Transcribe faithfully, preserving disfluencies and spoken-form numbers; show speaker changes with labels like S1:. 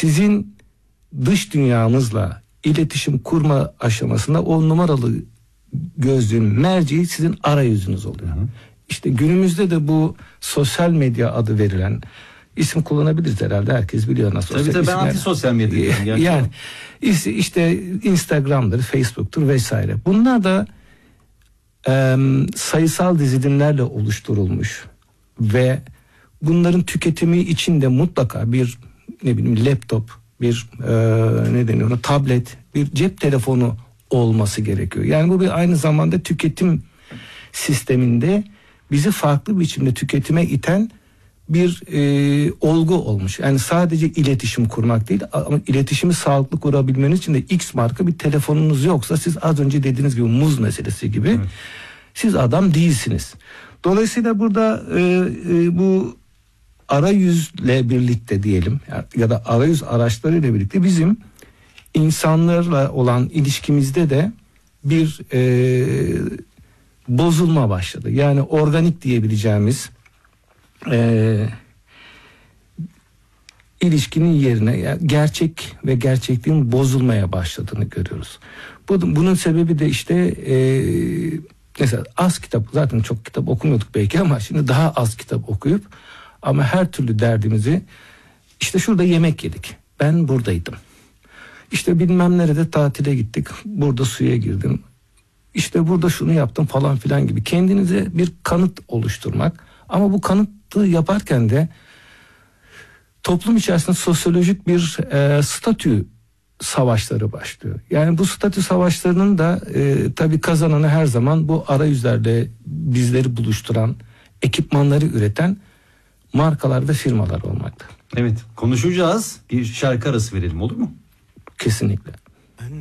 S1: sizin dış dünyamızla iletişim kurma aşamasında o numaralı gözlüğün merceği sizin arayüzünüz oluyor. Hı hı. İşte günümüzde de bu sosyal medya adı verilen, isim kullanabiliriz herhalde, herkes biliyor nasıl.
S2: Tabii tabii, ben anti sosyal medya diyorum.
S1: Yani işte Instagram'dır, Facebook'tur vesaire. Bunlar da e, sayısal dizilimlerle oluşturulmuş ve bunların tüketimi için de mutlaka bir ne bileyim laptop, bir e, ne deniyor ona, tablet, bir cep telefonu olması gerekiyor. Yani bu bir aynı zamanda tüketim sisteminde bizi farklı biçimde tüketime iten bir e, olgu olmuş. Yani sadece iletişim kurmak değil, ama iletişimi sağlıklı kurabilmeniz için de X marka bir telefonunuz yoksa siz az önce dediğiniz gibi muz meselesi gibi, evet, siz adam değilsiniz. Dolayısıyla burada e, e, bu arayüzle birlikte diyelim ya da arayüz araçlarıyla birlikte bizim insanlarla olan ilişkimizde de bir e, bozulma başladı. Yani organik diyebileceğimiz e, ilişkinin yerine yani gerçek ve gerçekliğin bozulmaya başladığını görüyoruz. Bu, bunun sebebi de işte e, mesela az kitap, zaten çok kitap okumuyorduk belki ama şimdi daha az kitap okuyup ama her türlü derdimizi, işte şurada yemek yedik, ben buradaydım. İşte bilmem nerede tatile gittik, burada suya girdim. İşte burada şunu yaptım falan filan gibi. Kendinize bir kanıt oluşturmak. Ama bu kanıtı yaparken de toplum içerisinde sosyolojik bir e, statü savaşları başlıyor. Yani bu statü savaşlarının da e, tabii kazananı her zaman bu arayüzlerle bizleri buluşturan, ekipmanları üreten markalar ve firmalar olmakta.
S2: Evet, konuşacağız. Bir şarkı arası verelim, olur mu?
S1: Kesinlikle.